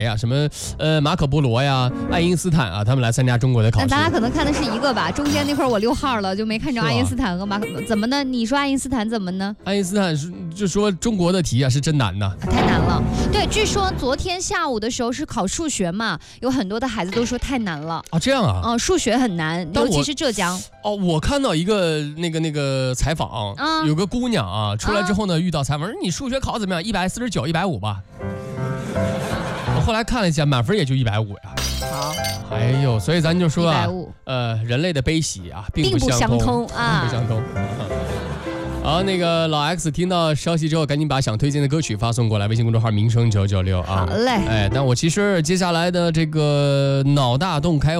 呀，什么马可波罗呀、爱因斯坦啊，他们来参加中国的考试。 那咱俩可能看的是一个吧，中间那块我溜号了，就没看着爱因斯坦和马可。怎么呢？你说爱因斯坦怎么呢？ 爱因斯坦就说中国的题啊是真难呐、 太难了。对，据说昨天下午的时候是考数学嘛，有很多的孩子都说太难了。 啊，这样啊？ 数学很难，尤其是浙江。 哦，我看到一个那个采访，有个姑娘啊，出来之后呢，遇到采访说你数学考怎么样？149、150吧。我后来看了一下，满分也就150呀。 好， 哎呦，所以咱就说啊 150， 人类的悲喜啊，并不相通啊， 并不相通。好，那个老 X 听到消息之后，赶紧把想推荐的歌曲发送过来，微信公众号名声996啊。 好嘞。 但我其实接下来的这个脑大洞开